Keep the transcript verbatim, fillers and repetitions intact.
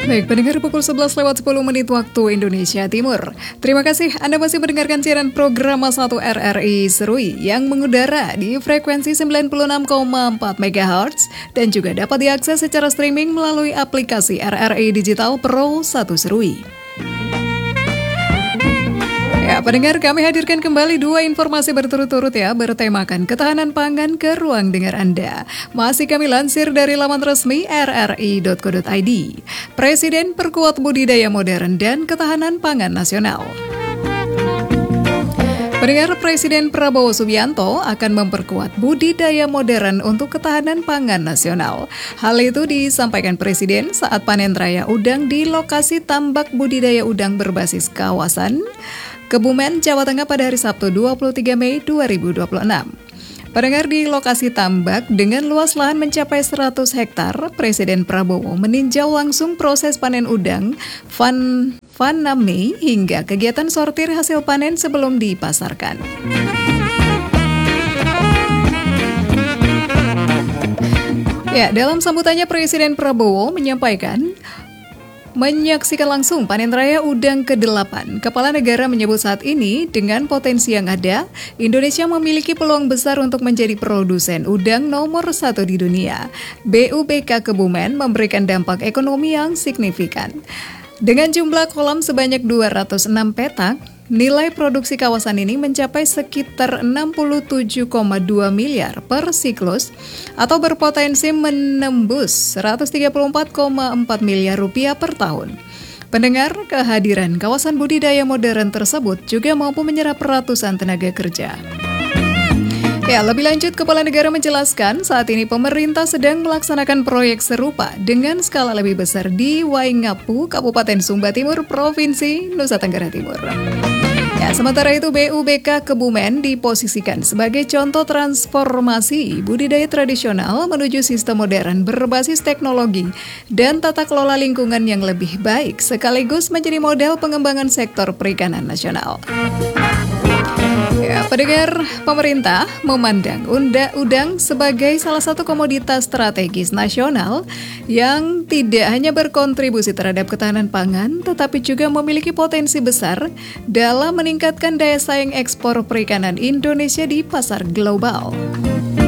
Baik, pendengar pukul sebelas lewat sepuluh menit waktu Indonesia Timur. Terima kasih Anda masih mendengarkan siaran program satu R R I Serui yang mengudara di frekuensi sembilan puluh enam koma empat megahertz dan juga dapat diakses secara streaming melalui aplikasi R R I Digital Pro satu Serui. Ya, pendengar, kami hadirkan kembali dua informasi berturut-turut ya, bertemakan ketahanan pangan ke ruang dengar Anda. Masih kami lansir dari laman resmi r r i dot co dot i d. Presiden perkuat budidaya modern dan ketahanan pangan nasional. Pendengar, Presiden Prabowo Subianto akan memperkuat budidaya modern untuk ketahanan pangan nasional. Hal itu disampaikan Presiden saat panen raya udang di lokasi tambak budidaya udang berbasis kawasan Kebumen, Jawa Tengah pada hari Sabtu dua puluh tiga Mei dua ribu dua puluh enam. Pendengar, di lokasi tambak dengan luas lahan mencapai seratus hektar, Presiden Prabowo meninjau langsung proses panen udang, van, vaname, hingga kegiatan sortir hasil panen sebelum dipasarkan. Ya, dalam sambutannya Presiden Prabowo menyampaikan menyaksikan langsung panen raya udang kedelapan. Kepala negara menyebut saat ini dengan potensi yang ada, Indonesia memiliki peluang besar untuk menjadi produsen udang nomor satu di dunia. B U B K Kebumen memberikan dampak ekonomi yang signifikan. Dengan jumlah kolam sebanyak dua ratus enam petak, nilai produksi kawasan ini mencapai sekitar enam puluh tujuh koma dua miliar per siklus atau berpotensi menembus seratus tiga puluh empat koma empat miliar rupiah per tahun. Pendengar, kehadiran kawasan budidaya modern tersebut juga mampu menyerap ratusan tenaga kerja. Ya, lebih lanjut, Kepala Negara menjelaskan saat ini pemerintah sedang melaksanakan proyek serupa dengan skala lebih besar di Waingapu, Kabupaten Sumba Timur, Provinsi Nusa Tenggara Timur. Ya, sementara itu B U B K Kebumen diposisikan sebagai contoh transformasi budidaya tradisional menuju sistem modern berbasis teknologi dan tata kelola lingkungan yang lebih baik, sekaligus menjadi model pengembangan sektor perikanan nasional. Ya, pendengar, pemerintah memandang unda udang sebagai salah satu komoditas strategis nasional yang tidak hanya berkontribusi terhadap ketahanan pangan, tetapi juga memiliki potensi besar dalam meningkatkan daya saing ekspor perikanan Indonesia di pasar global.